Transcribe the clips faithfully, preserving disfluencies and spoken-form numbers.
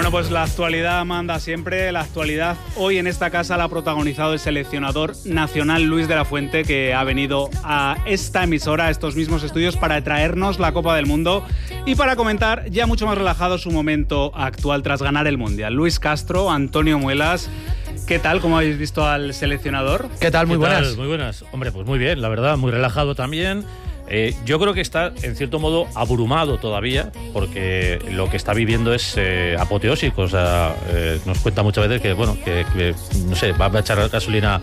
Bueno, pues la actualidad manda siempre. La actualidad hoy en esta casa la ha protagonizado el seleccionador nacional Luis de la Fuente, que ha venido a esta emisora, a estos mismos estudios, para traernos la Copa del Mundo y para comentar ya mucho más relajado su momento actual tras ganar el Mundial. Luis Castro, Antonio Muelas, ¿qué tal? ¿Cómo habéis visto al seleccionador? ¿Qué tal? Muy ¿Qué buenas. tal? Muy buenas. Hombre, pues muy bien, la verdad, muy relajado también. Eh, yo creo que está, en cierto modo, abrumado todavía, porque lo que está viviendo es eh, apoteósico. O sea, eh, nos cuenta muchas veces que, bueno, que, que no sé, va a echar gasolina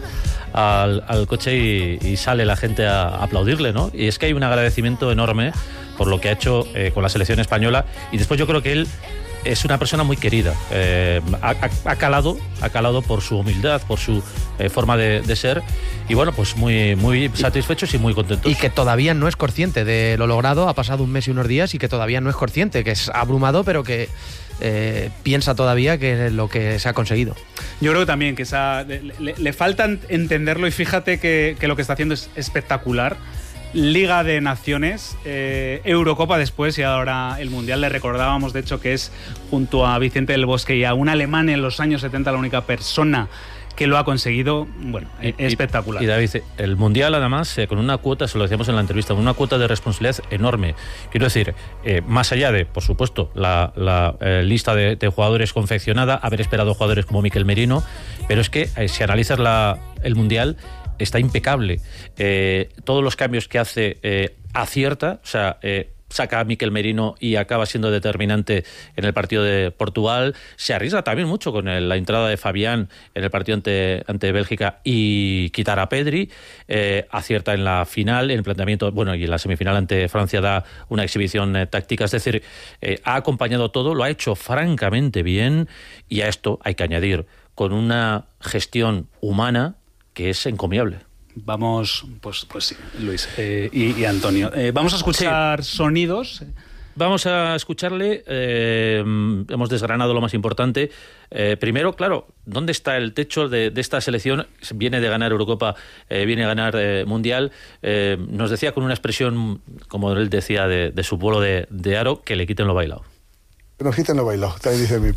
al, al coche y, y sale la gente a aplaudirle, ¿no? Y es que hay un agradecimiento enorme por lo que ha hecho eh, con la selección española. Y después yo creo que él es una persona muy querida, eh, ha, ha, calado, ha calado por su humildad, por su eh, forma de, de ser, y bueno, pues muy, muy satisfechos y muy contentos. Y que todavía no es consciente de lo logrado, ha pasado un mes y unos días y que todavía no es consciente, que es abrumado, pero que eh, piensa todavía que lo que se ha conseguido. Yo creo que también que esa, le, le, le falta entenderlo, y fíjate que, que lo que está haciendo es espectacular. Liga de Naciones, eh, Eurocopa después y ahora el Mundial. Le recordábamos, de hecho, que es junto a Vicente del Bosque y a un alemán en los años setenta la única persona que lo ha conseguido. Bueno, y, espectacular. Y, y David, el Mundial además, eh, con una cuota, se lo decíamos en la entrevista, con una cuota de responsabilidad enorme. Quiero decir, eh, más allá de, por supuesto, la, la eh, lista de, de jugadores confeccionada, haber esperado jugadores como Mikel Merino, pero es que eh, si analizas la, el Mundial, está impecable. Eh, todos los cambios que hace eh, acierta, o sea, eh, saca a Mikel Merino y acaba siendo determinante en el partido de Portugal. Se arriesga también mucho con el, la entrada de Fabián en el partido ante, ante Bélgica y quitar a Pedri. Eh, acierta en la final, en el planteamiento, bueno, y en la semifinal ante Francia da una exhibición eh, táctica. Es decir, eh, ha acompañado todo, lo ha hecho francamente bien, y a esto hay que añadir con una gestión humana que es encomiable. Vamos, pues, pues sí, Luis eh, y, y Antonio. Eh, vamos a escuchar sí. sonidos. Vamos a escucharle. Eh, hemos desgranado lo más importante. Eh, primero, claro, ¿dónde está el techo de, de esta selección? Viene de ganar Eurocopa, eh, viene a ganar eh, Mundial. Eh, nos decía con una expresión, como él decía, de, de su pueblo de, de Aro, que le quiten lo bailado. Que nos quiten lo bailado, también dice mi